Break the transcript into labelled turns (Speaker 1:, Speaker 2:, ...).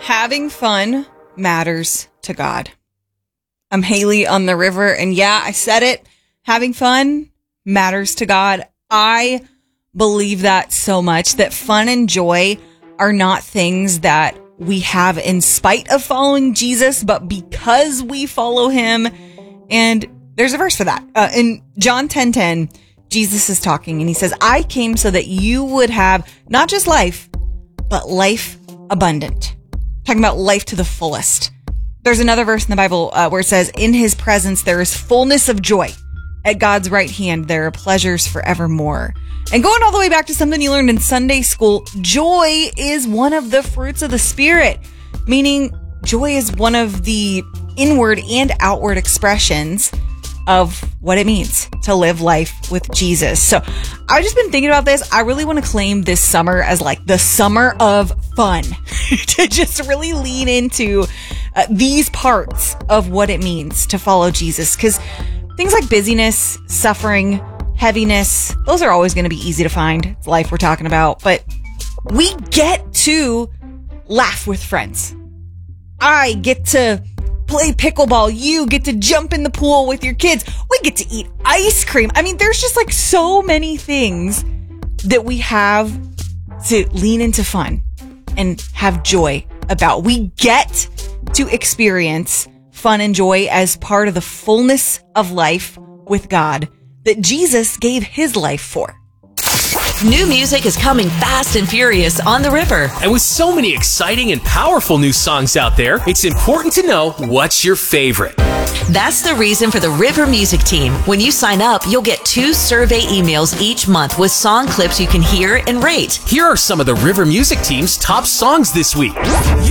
Speaker 1: Having fun matters to God. I'm Haley on the river, and yeah, I said it. Having fun matters to God. I believe that so much, that fun and joy are not things that we have in spite of following Jesus, but because we follow him. And there's a verse for that. In John 10:10, Jesus is talking and he says, I came so that you would have not just life, but life abundant. Talking about life to the fullest. There's another verse in the Bible where it says, in his presence, there is fullness of joy. At God's right hand, there are pleasures forevermore. And going all the way back to something you learned in Sunday school, joy is one of the fruits of the Spirit, meaning joy is one of the inward and outward expressions of what it means to live life with Jesus. So I've just been thinking about this. I really want to claim this summer as like the summer of fun to just really lean into these parts of what it means to follow Jesus. Because things like busyness, suffering, heaviness, those are always going to be easy to find. It's life we're talking about. But we get to laugh with friends. I get to play pickleball. You get to jump in the pool with your kids. We get to eat ice cream. I mean, there's just like so many things that we have to lean into fun and have joy about. We get to experience fun and joy as part of the fullness of life with God that Jesus gave his life for.
Speaker 2: New music is coming fast and furious on the river.
Speaker 3: And with so many exciting and powerful new songs out there, it's important to know what's your favorite.
Speaker 2: That's the reason for the River Music Team. When you sign up, you'll get 2 survey emails each month with song clips you can hear and rate.
Speaker 3: Here are some of the River Music Team's top songs this week.